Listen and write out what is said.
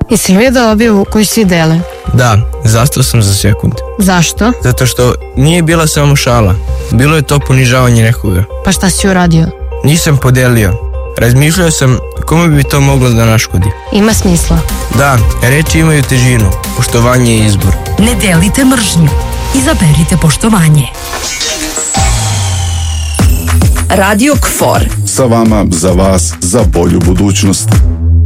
Jesi li vidio objavu koju svi dele? Da, zastao sam za sekund. Zašto? Zato što nije bila samo šala. Bilo je to ponižavanje nekoga. Pa šta si uradio? Nisam podelio. Razmišljao sam kome bi to moglo da naškodi. Ima smisla. Da, reči imaju težinu. Poštovanje je izbor. Ne delite mržnju. Izaberite poštovanje. Radio KFOR. Sa vama, za vas, za bolju budućnost.